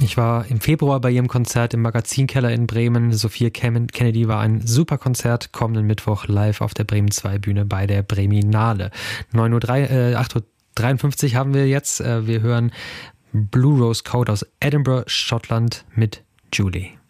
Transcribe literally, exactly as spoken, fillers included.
Ich war im Februar bei ihrem Konzert im Magazinkeller in Bremen. Sophia Kennedy war ein super Konzert. Kommenden Mittwoch live auf der Bremen zwei Bühne bei der Breminale. neun Uhr drei, äh, acht Uhr dreiundfünfzig haben wir jetzt. Äh, wir hören Blue Rose Code aus Edinburgh, Schottland mit Julie.